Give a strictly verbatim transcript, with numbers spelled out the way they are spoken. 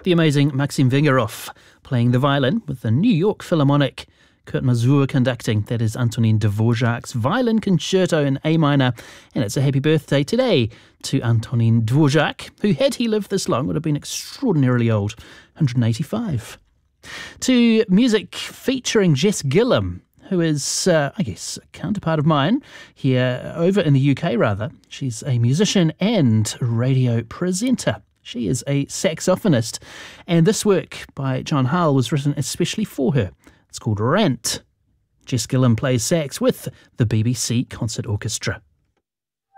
The amazing Maxim Vengerov playing the violin with the New York Philharmonic. Kurt Masur conducting. That is Antonin Dvorak's Violin Concerto in A minor. And it's a happy birthday today to Antonin Dvorak, who, had he lived this long, would have been extraordinarily old, one hundred eighty-five. To music featuring Jess Gillam, who is, uh, I guess, a counterpart of mine here over in the U K, rather. She's a musician and radio presenter. She is a saxophonist, and this work by John Hull was written especially for her. It's called Rant. Jess Gillam plays sax with the B B C Concert Orchestra.